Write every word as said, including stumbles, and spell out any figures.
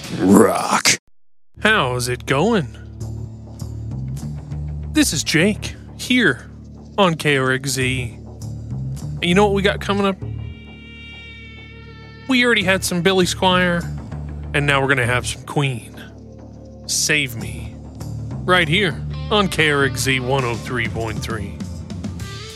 rock. How's it going? This is Jake, here on K R X Z. And you know what we got coming up? We already had some Billy Squier, and now we're going to have some Queen. Save Me. Right here on K R X Z one oh three point three.